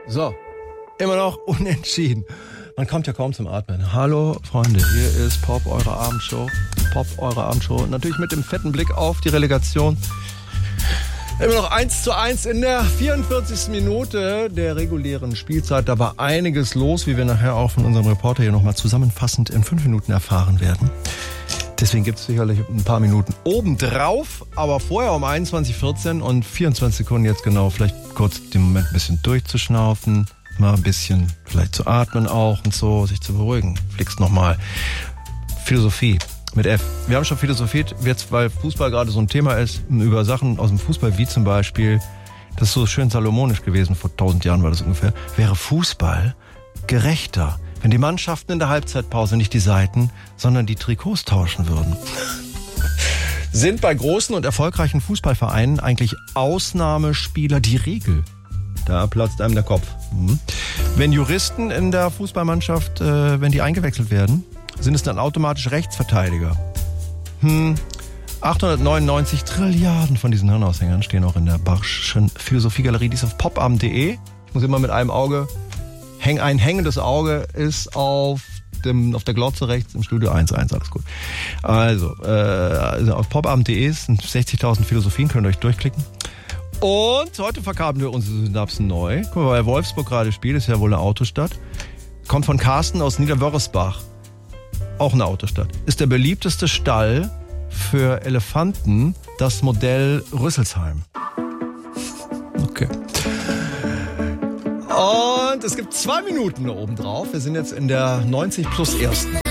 So, immer noch unentschieden. Man kommt ja kaum zum Atmen. Hallo Freunde, hier ist Pop, eure Abendshow. Pop, eure Abendshow. Natürlich mit dem fetten Blick auf die Relegation. Immer noch 1:1 in der 44. Minute der regulären Spielzeit. Da war einiges los, wie wir nachher auch von unserem Reporter hier nochmal zusammenfassend in 5 Minuten erfahren werden. Deswegen gibt es sicherlich ein paar Minuten obendrauf, aber vorher um 21:14 und 24 Sekunden jetzt genau, vielleicht kurz den Moment ein bisschen durchzuschnaufen, mal ein bisschen vielleicht zu atmen auch und so, sich zu beruhigen. Fliegst nochmal. Philosophie mit F. Wir haben schon philosophiert, jetzt weil Fußball gerade so ein Thema ist, über Sachen aus dem Fußball, wie zum Beispiel, das ist so schön salomonisch gewesen, vor 1000 Jahren war das ungefähr, wäre Fußball gerechter, wenn die Mannschaften in der Halbzeitpause nicht die Seiten, sondern die Trikots tauschen würden. Sind bei großen und erfolgreichen Fußballvereinen eigentlich Ausnahmespieler die Regel? Da platzt einem der Kopf. Wenn Juristen in der Fußballmannschaft, wenn die eingewechselt werden, sind es dann automatisch Rechtsverteidiger? 899 Trilliarden von diesen Hirnaushängern stehen auch in der Barschen Philosophiegalerie. Die ist auf popabend.de. Ich muss immer mit einem Auge, ein hängendes Auge ist auf der Glotze rechts im Studio 1.1, alles gut. Also auf popabend.de sind 60.000 Philosophien, könnt ihr euch durchklicken. Und heute verkabeln wir unsere Synapsen neu. Guck mal, weil Wolfsburg gerade spielt, ist ja wohl eine Autostadt. Kommt von Carsten aus Niederwörresbach. Auch eine Autostadt. Ist der beliebteste Stall für Elefanten das Modell Rüsselsheim. Okay. Und es gibt 2 Minuten da oben drauf. Wir sind jetzt in der 90 plus ersten.